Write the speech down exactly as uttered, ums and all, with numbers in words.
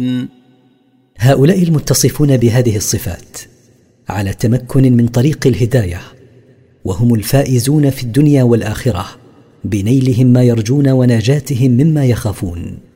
هؤلاء المتصفون بهذه الصفات على تمكن من طريق الهداية، وهم الفائزون في الدنيا والآخرة بنيلهم ما يرجون ونجاتهم مما يخافون.